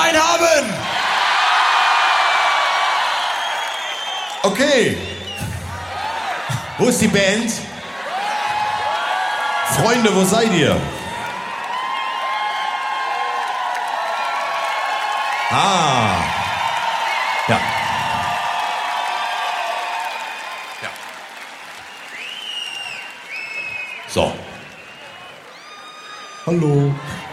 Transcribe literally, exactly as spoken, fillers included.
Applaus haben. Okay. Wo ist die Band? Freunde, wo seid ihr? Ah. Ja. Ja. So. Hallo.